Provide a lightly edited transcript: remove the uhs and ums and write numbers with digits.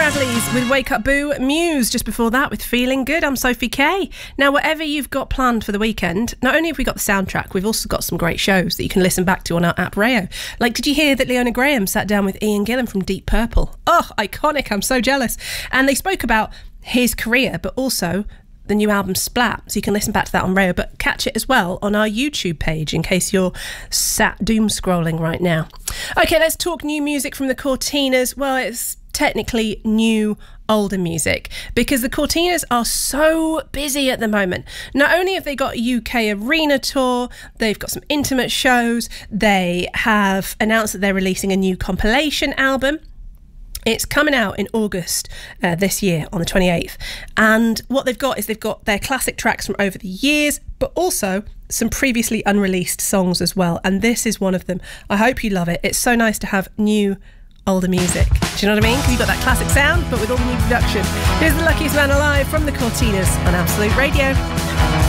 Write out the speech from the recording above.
Dazzlies with Wake Up Boo, Muse just before that with Feeling Good. I'm Sophie Kay. Now, whatever you've got planned for the weekend, not only have we got the soundtrack, we've also got some great shows that you can listen back to on our app Rayo. Like, did you hear that Leona Graham sat down with Ian Gillan from Deep Purple? Oh, iconic. I'm so jealous. And they spoke about his career, but also the new album Splat, so you can listen back to that on Rayo, but catch it as well on our YouTube page in case you're sat doom scrolling right now. Okay, let's talk new music from the Cortinas. Well, it's technically new older music because the Cortinas are so busy at the moment. Not only have they got a UK arena tour, they've got some intimate shows, they have announced that they're releasing a new compilation album. It's coming out in August this year on the 28th. And what they've got is they've got their classic tracks from over the years, but also some previously unreleased songs as well. And this is one of them. I hope you love it. It's so nice to have new, older music. Do you know what I mean? Because you've got that classic sound, but with all the new production. Here's The Luckiest Man Alive from the Cortinas on Absolute Radio.